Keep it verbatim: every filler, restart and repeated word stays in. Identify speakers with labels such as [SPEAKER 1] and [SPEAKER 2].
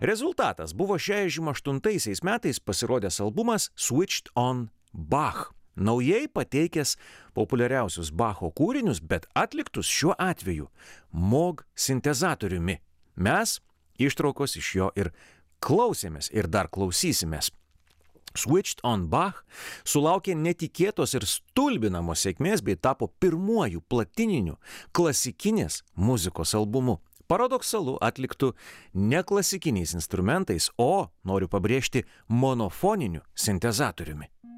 [SPEAKER 1] Rezultatas buvo šešiasdešimt aštuntaisiais metais pasirodęs albumas Switched on Bach, naujai pateikęs populiariausius Bacho kūrinius, bet atliktus šiuo atveju Moog sintezatoriumi. Mes ištraukos iš jo ir klausėmės ir dar klausysimės. Switched on Bach sulaukė netikėtos ir stulbinamos sėkmės bei tapo pirmuoju platininiu klasikinės muzikos albumu. Paradoksalu atliktų ne klasikiniais instrumentais, o, noriu pabrėžti, monofoniniu sintezatoriumi.